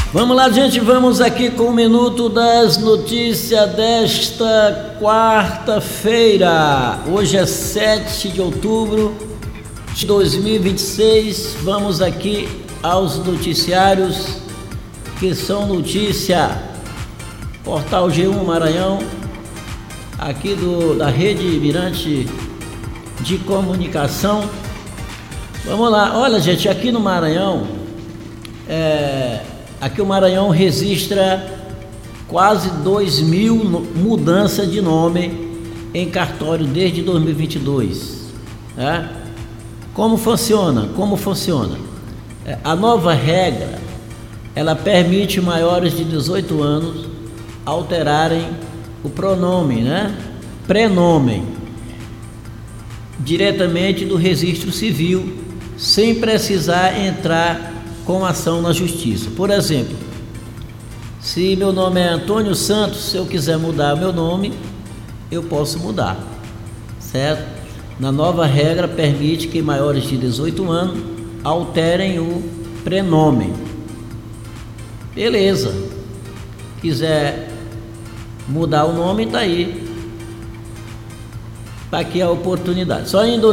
Vamos lá, gente, vamos aqui com o Minuto das Notícias desta quarta-feira. Hoje é 7 de outubro de 2026. Vamos aqui aos noticiários que são notícia. Portal G1 Maranhão, aqui da Rede Mirante de Comunicação. Vamos lá, olha, gente, aqui no Maranhão, aqui o Maranhão registra quase 2.000 mudanças de nome em cartório desde 2022. Né? Como funciona? A nova regra, ela permite maiores de 18 anos alterarem o pronome, né? Prenome, diretamente do registro civil, sem precisar entrar com ação na justiça. Por exemplo, se meu nome é Antônio Santos, se eu quiser mudar o meu nome, eu posso mudar, certo? Na nova regra, permite que maiores de 18 anos alterem o prenome. Beleza. Quiser mudar o nome, tá aí. Tá aqui a oportunidade. Só em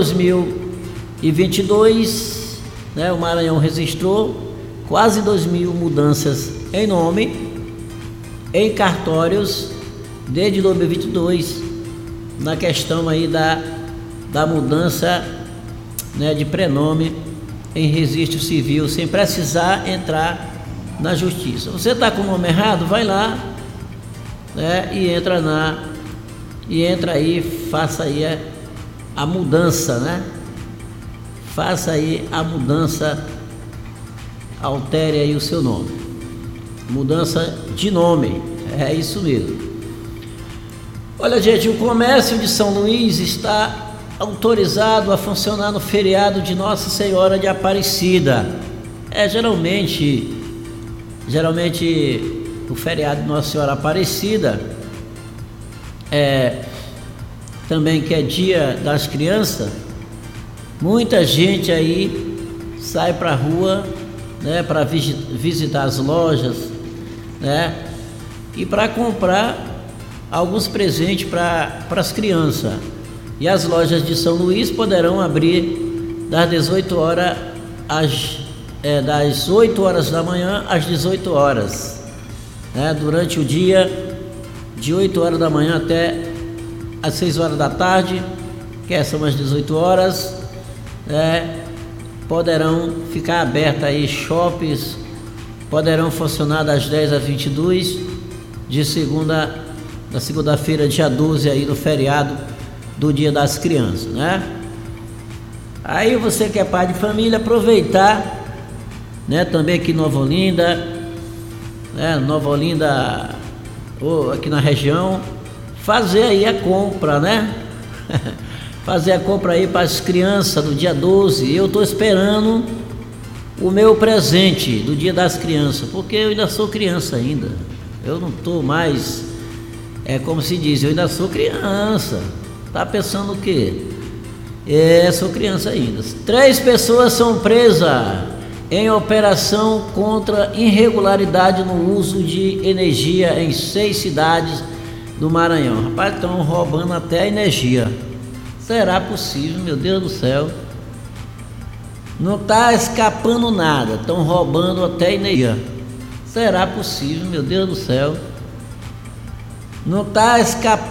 2022, né, o Maranhão registrou quase 2.000 mudanças em nome, em cartórios, desde 2022, na questão aí da mudança, né, de prenome em registro civil, sem precisar entrar na justiça. Você está com o nome errado, vai lá, né, e entra aí, faça aí a mudança, né? Faça aí a mudança, altere aí o seu nome. Mudança de nome, é isso mesmo. Olha, gente, o comércio de São Luís está autorizado a funcionar no feriado de Nossa Senhora de Aparecida. Geralmente o feriado de Nossa Senhora Aparecida também, que é dia das crianças, muita gente aí sai para a rua, né, para visitar as lojas, né, e para comprar alguns presentes para as crianças. E as lojas de São Luís poderão abrir das 18 horas das 8 horas da manhã às 18 horas, né, durante o dia, de 8 horas da manhã até às 6 horas da tarde, que são as 18 horas, poderão ficar abertos aí shoppings, poderão funcionar das 10 às 22, da segunda-feira, dia 12, aí do feriado do Dia das Crianças, né? Aí você que é pai de família, aproveitar, né, também aqui em Nova Olinda, ou aqui na região, fazer aí a compra, né? Fazer a compra aí para as crianças do dia 12. Eu estou esperando o meu presente do Dia das Crianças, porque eu ainda sou criança ainda. Eu não estou mais, como se diz, eu ainda sou criança. Tá pensando o quê? Sou criança ainda. 3 pessoas são presas em operação contra irregularidade no uso de energia em 6 cidades do Maranhão. Rapaz, estão roubando até a energia. Será possível, meu Deus do céu? Não está escapando nada, estão roubando até a energia. Será possível, meu Deus do céu? Não está escapando.